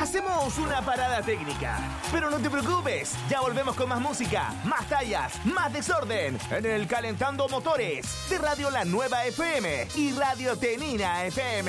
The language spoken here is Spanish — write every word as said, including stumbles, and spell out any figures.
Hacemos una parada técnica, pero no te preocupes, ya volvemos con más música, más tallas, más desorden en el Calentando Motores de Radio La Nueva F M y Radio Tenina F M.